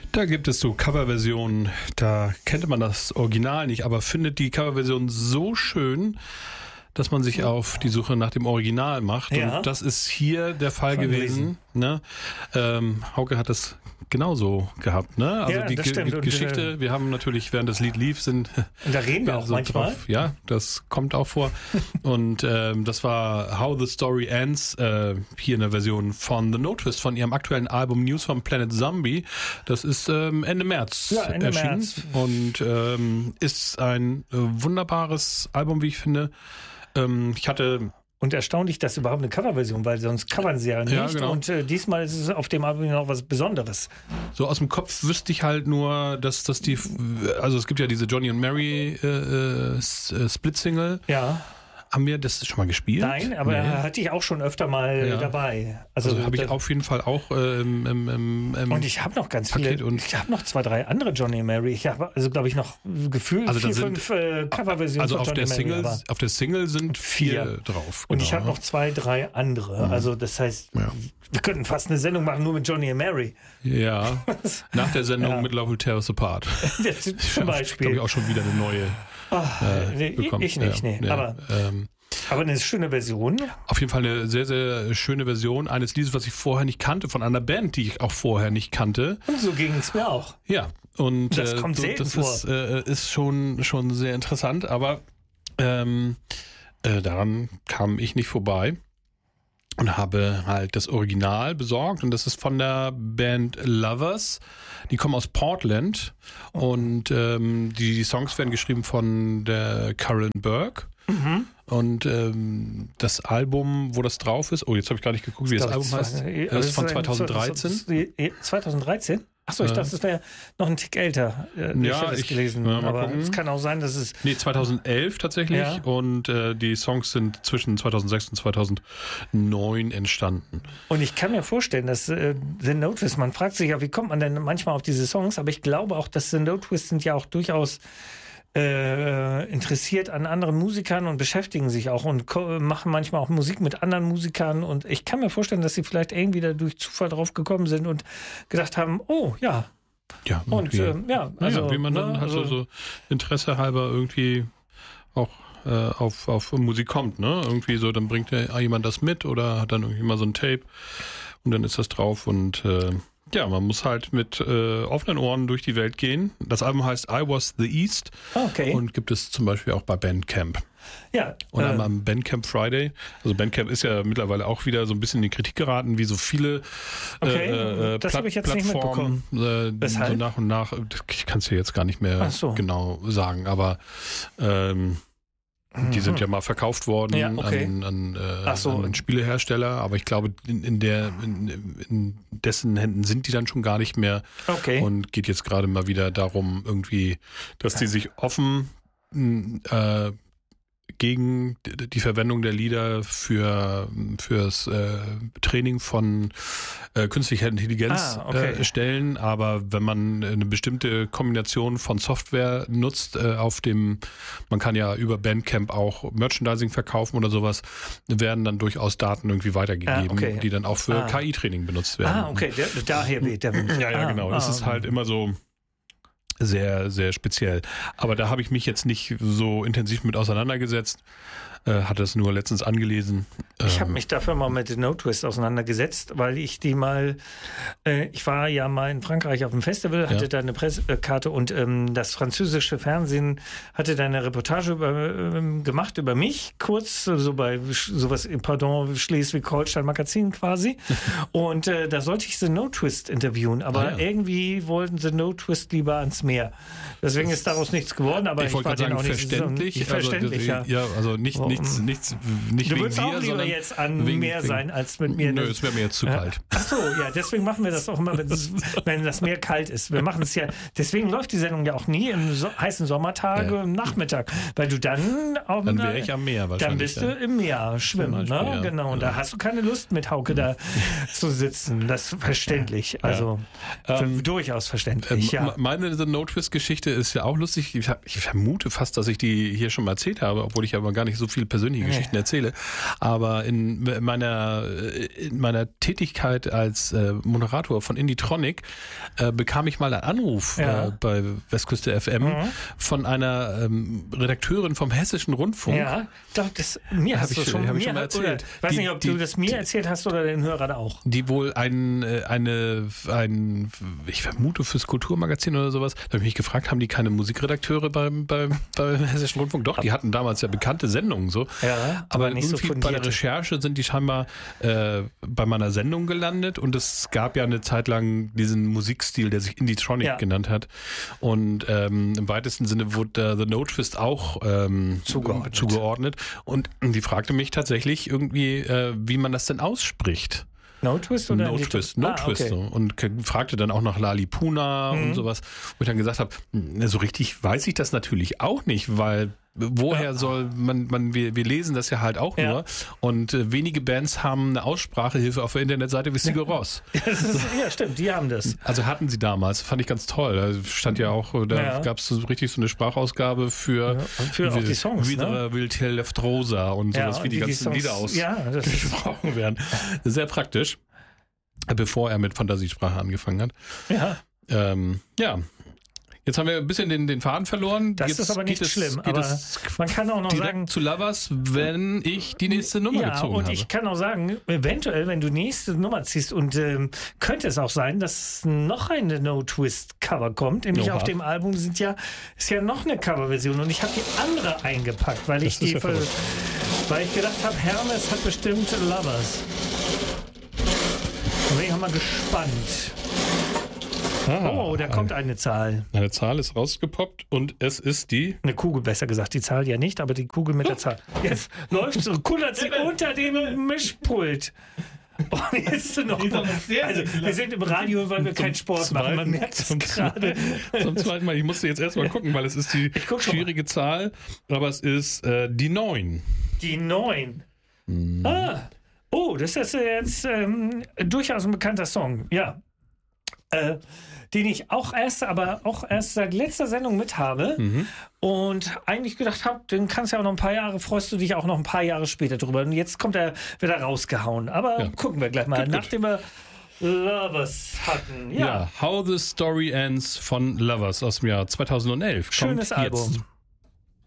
Da gibt es so Coverversionen, da kennt man das Original nicht, aber findet die Coverversion so schön, dass man sich auf die Suche nach dem Original macht. Ja. Und das ist hier der Fall gewesen. Ne? Hauke hat das genauso gehabt. Ne? Also ja, die das stimmt. Geschichte, wir haben natürlich, während das Lied lief, und da reden wir auch so manchmal. Drauf, ja, das kommt auch vor. Und das war How the Story Ends, hier in der Version von The No Twist, von ihrem aktuellen Album News from Planet Zombie. Das ist Ende März erschienen. Und ist ein wunderbares Album, wie ich finde. Und erstaunlich, dass überhaupt eine Coverversion, weil sonst covern sie ja nicht. Ja, genau. Und diesmal ist es auf dem Album noch was Besonderes. So aus dem Kopf wüsste ich halt nur, dass die, also es gibt ja diese Johnny und Mary Split-Single. Ja. Haben wir das schon mal gespielt? Nein, aber hatte ich auch schon öfter mal dabei. Also habe ich auf jeden Fall auch und ich habe noch ganz viele, ich habe noch 2, 3 andere Johnny und Mary. Ich habe also, glaube ich, noch gefühlt 4, 5 Coverversionen also von Johnny und Mary. Auf der Single sind 4 drauf. Und ich habe noch 2, 3 andere. Mhm. Also das heißt, wir könnten fast eine Sendung machen nur mit Johnny und Mary. Ja, nach der Sendung mit Love Will Tear Us Apart. Zum Beispiel. Glaube ich auch schon wieder eine neue bekommen. Ich nicht, aber eine schöne Version. Auf jeden Fall eine sehr, sehr schöne Version eines Liedes, was ich vorher nicht kannte, von einer Band, die ich auch vorher nicht kannte. Und so ging es mir auch. Ja, und das kommt selten vor. Ist schon sehr interessant, aber daran kam ich nicht vorbei. Und habe halt das Original besorgt und das ist von der Band Lovers. Die kommen aus Portland und die Songs werden geschrieben von der Karen Burke. Mhm. Und das Album, wo das drauf ist, jetzt habe ich gar nicht geguckt, wie das Album heißt. Das ist von 2013. 2013? Achso, ich dachte, das wäre noch ein Tick älter. Ich habe es gelesen. Aber es kann auch sein, dass es... Nee, 2011 tatsächlich. Ja. Und die Songs sind zwischen 2006 und 2009 entstanden. Und ich kann mir vorstellen, dass The No Twist, man fragt sich ja, wie kommt man denn manchmal auf diese Songs? Aber ich glaube auch, dass The No Twist sind ja auch durchaus interessiert an anderen Musikern und beschäftigen sich auch und machen manchmal auch Musik mit anderen Musikern und ich kann mir vorstellen, dass sie vielleicht irgendwie da durch Zufall drauf gekommen sind und gedacht haben, oh ja. Ja, und also wie man dann halt so Interesse halber irgendwie auch auf Musik kommt, ne? Irgendwie so, dann bringt ja jemand das mit oder hat dann irgendwie mal so ein Tape und dann ist das drauf und man muss halt mit offenen Ohren durch die Welt gehen. Das Album heißt I Was the East und gibt es zum Beispiel auch bei Bandcamp. Ja. Und am Bandcamp Friday. Also Bandcamp ist ja mittlerweile auch wieder so ein bisschen in die Kritik geraten, wie so viele das habe ich jetzt Plattformen nicht so nach und nach. Ich kann es dir jetzt gar nicht mehr genau sagen, aber die sind ja mal verkauft worden an Spielehersteller, aber ich glaube, in dessen Händen sind die dann schon gar nicht mehr. Okay. Und geht jetzt gerade mal wieder darum, irgendwie, dass die sich offen gegen die Verwendung der Lieder fürs Training von künstlicher Intelligenz stellen. Aber wenn man eine bestimmte Kombination von Software nutzt, man kann ja über Bandcamp auch Merchandising verkaufen oder sowas, werden dann durchaus Daten irgendwie weitergegeben, die dann auch für KI-Training benutzt werden. Daher weht der Wind. Ja, genau. Das ist halt immer so sehr, sehr speziell. Aber da habe ich mich jetzt nicht so intensiv mit auseinandergesetzt. Hatte es nur letztens angelesen. Ich habe mich dafür mal mit The No Twist auseinandergesetzt, weil ich die mal, ich war ja mal in Frankreich auf dem Festival, hatte da eine Pressekarte und das französische Fernsehen hatte da eine Reportage gemacht über mich, kurz, so bei sowas, Schleswig-Holstein Magazin quasi. Und da sollte ich The No Twist interviewen, aber irgendwie wollten The No Twist lieber ans Meer. Deswegen ist daraus nichts geworden, aber ich war denen auch nicht verständlich. Also nicht du würdest auch lieber jetzt an Meer sein, als mit mir. Nö, es wäre mir jetzt zu kalt. Ach so, ja, deswegen machen wir das auch immer, wenn das Meer kalt ist. Wir machen es ja, deswegen läuft die Sendung ja auch nie im heißen Sommertage im Nachmittag, weil du dann auch... Dann wäre ich am Meer wahrscheinlich. Dann bist du im Meer schwimmen, ne? Genau, und da hast du keine Lust mit Hauke da zu sitzen. Das ist verständlich, also durchaus verständlich, Meine The No Twist Geschichte ist ja auch lustig. Ich vermute fast, dass ich die hier schon mal erzählt habe, obwohl ich aber gar nicht so viel viele persönliche Geschichten erzähle. Aber in meiner Tätigkeit als Moderator von Indietronic bekam ich mal einen Anruf bei Westküste FM von einer Redakteurin vom Hessischen Rundfunk. Ja, mir hast du schon mal erzählt. Ich weiß nicht, ob du das mir erzählt hast oder den Hörern auch. Die wohl ich vermute fürs Kulturmagazin oder sowas, da habe ich mich gefragt, haben die keine Musikredakteure beim Hessischen Rundfunk? Doch, die hatten damals ja bekannte Sendungen so. Ja, aber nicht irgendwie so bei der Recherche sind die scheinbar bei meiner Sendung gelandet und es gab ja eine Zeit lang diesen Musikstil, der sich Indietronic genannt hat. Und im weitesten Sinne wurde The No Twist auch zugeordnet. Und die fragte mich tatsächlich irgendwie, wie man das denn ausspricht. No Twist oder No Twist. Okay. So. Und fragte dann auch nach Lalipuna und sowas, wo ich dann gesagt habe, so richtig weiß ich das natürlich auch nicht, weil woher soll wir lesen das ja halt auch nur und wenige Bands haben eine Aussprachehilfe auf der Internetseite wie Sigur Rós. Ja, stimmt, die haben das. Also hatten sie damals, fand ich ganz toll. Da stand ja auch, gab es so richtig so eine Sprachausgabe für auch die Songs, Vidra Viltel Left Rosa und sowas, wie die ganzen Songs, Lieder ausgesprochen werden. Sehr praktisch, bevor er mit Fantasiesprache angefangen hat. Ja. Jetzt haben wir ein bisschen den Faden verloren. Das ist aber nicht schlimm. Aber man kann auch noch sagen, zu Lovers, wenn ich die nächste Nummer gezogen habe. Und ich kann auch sagen, eventuell, wenn du die nächste Nummer ziehst und könnte es auch sein, dass noch eine No-Twist-Cover kommt. Nämlich auf dem Album ist ja noch eine Coverversion und ich habe die andere eingepackt, weil ich gedacht habe, Hermes hat bestimmt Lovers. Da bin ich auch mal gespannt. Da kommt eine Zahl. Eine Zahl ist rausgepoppt und es ist die... Eine Kugel, besser gesagt. Die Zahl ja nicht, aber die Kugel mit der Zahl. Jetzt läuft so, kullert sie unter dem Mischpult. Und jetzt noch mal. Also, wir sind im Radio, weil wir keinen Sport machen. Man merkt es gerade. Zum zweiten Mal. Ich musste jetzt erstmal gucken, weil es ist die schwierige Zahl, aber es ist die 9. Die 9. Das ist jetzt durchaus ein bekannter Song. Ja. Den ich auch erst seit letzter Sendung mit habe und eigentlich gedacht habe, den kannst du ja auch noch ein paar Jahre, freust du dich auch noch ein paar Jahre später drüber. Und jetzt kommt er wieder rausgehauen. Aber gucken wir gleich mal, nachdem wir Lovers hatten. Ja, How the Story Ends von Lovers aus dem Jahr 2011. Schönes Album.